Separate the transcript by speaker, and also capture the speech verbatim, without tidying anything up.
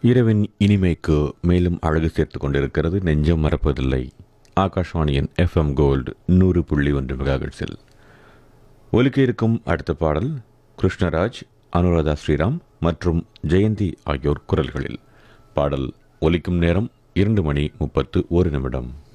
Speaker 1: இரவின் இனிமைக்கு மேலும் அழகு சேர்த்து கொண்டிருக்கிறது நெஞ்சம் மறப்பதில்லை. ஆகாஷ்வாணியின் எஃப்எம் கோல்டு நூறு புள்ளி ஒன்று மெகாஹெர்ட்ஸில் ஒலிக்க இருக்கும் அடுத்த பாடல் கிருஷ்ணராஜ், அனுராதா ஸ்ரீராம் மற்றும் ஜெயந்தி ஆகியோர் குரல்களில். பாடல் ஒலிக்கும் நேரம் இரண்டு மணி முப்பத்து ஒரு நிமிடம்.